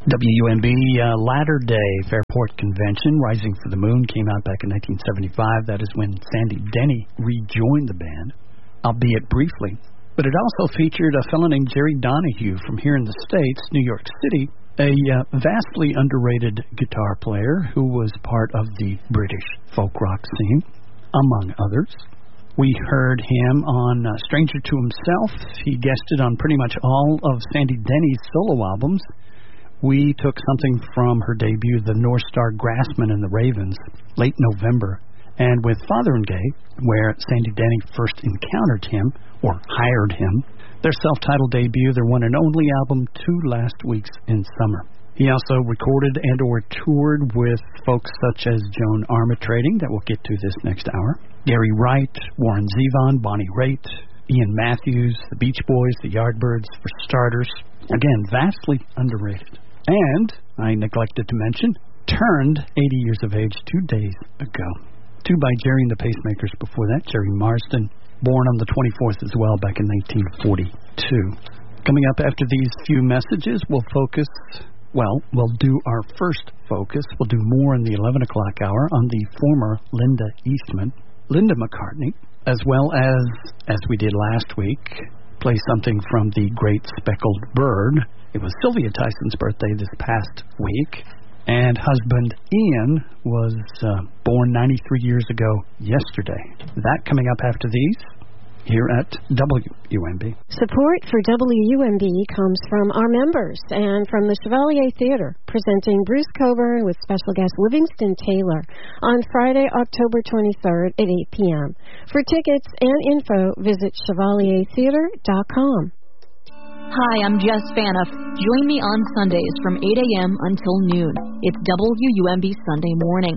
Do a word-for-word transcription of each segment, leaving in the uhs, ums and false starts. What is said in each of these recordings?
W U M B uh, Latter Day Fairport Convention, Rising for the Moon, came out back in nineteen seventy-five. That is when Sandy Denny rejoined the band, albeit briefly. But it also featured a fellow named Jerry Donahue from here in the States, New York City, a uh, vastly underrated guitar player who was part of the British folk rock scene, among others. We heard him on uh, Stranger to Himself. He guested on pretty much all of Sandy Denny's solo albums. We took something from her debut, The North Star Grassman and the Ravens, late November, and with Father and Gay, where Sandy Denny first encountered him, or hired him, their self-titled debut, their one and only album, Two Last Weeks in Summer. He also recorded and or toured with folks such as Joan Armatrading, that we'll get to this next hour, Gary Wright, Warren Zevon, Bonnie Raitt, Ian Matthews, the Beach Boys, the Yardbirds, for starters. Again, vastly underrated. And, I neglected to mention, turned eighty years of age two days ago. Two by Jerry and the Pacemakers before that, Jerry Marsden, born on the twenty-fourth as well, back in nineteen forty-two. Coming up after these few messages, we'll focus, well, we'll do our first focus. We'll do more in the eleven o'clock hour on the former Linda Eastman, Linda McCartney, as well as, as we did last week, play something from The Great Speckled Bird. It was Sylvia Tyson's birthday this past week, and husband Ian was uh, born ninety-three years ago yesterday. That coming up after these, here at W U M B. Support for W U M B comes from our members and from the Chevalier Theater, presenting Bruce Coburn with special guest Livingston Taylor on Friday, October twenty-third at eight p.m. For tickets and info, visit chevalier theater dot com. Hi, I'm Jess Fanoff. Join me on Sundays from eight a.m. until noon. It's W U M B Sunday Morning.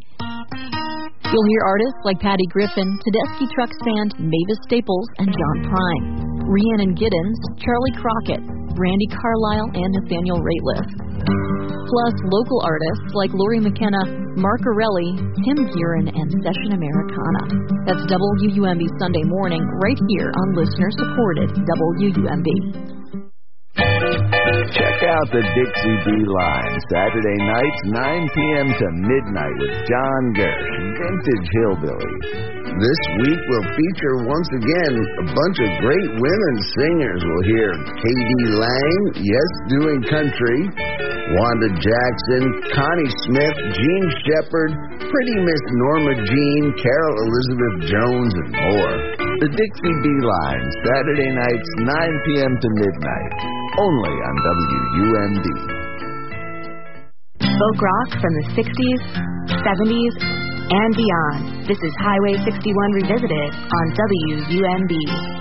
You'll hear artists like Patty Griffin, Tedeschi Trucks Band, Mavis Staples, and John Prine. Rhiannon Giddens, Charlie Crockett, Brandi Carlile, and Nathaniel Rateliff. Plus local artists like Lori McKenna, Mark Orelli, Tim Gearin, and Session Americana. That's W U M B Sunday Morning right here on listener-supported W U M B. Check out the Dixie Bee Line, Saturday nights, nine p.m. to midnight with John Gersh, Vintage Hillbillies. This week we'll feature once again a bunch of great women singers. We'll hear Katie Lang, Yes Doing Country, Wanda Jackson, Connie Smith, Jean Shepard, Pretty Miss Norma Jean, Carol Elizabeth Jones, and more. The Dixie Bee Line, Saturday nights, nine p.m. to midnight. Only on W U M B. Folk rock from the sixties, seventies, and beyond. This is Highway sixty-one Revisited on W U M B.